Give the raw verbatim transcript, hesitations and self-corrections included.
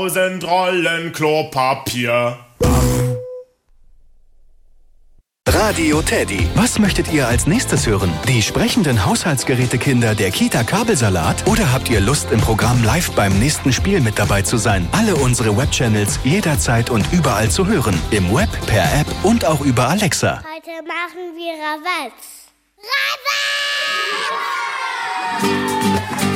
Tausend Rollen Klopapier. Radio Teddy. Was möchtet ihr als nächstes hören? Die sprechenden Haushaltsgerätekinder der Kita Kabelsalat? Oder habt ihr Lust, im Programm live beim nächsten Spiel mit dabei zu sein? Alle unsere Webchannels jederzeit und überall zu hören. Im Web, per App und auch über Alexa. Heute machen wir Rabatz. Rabatz!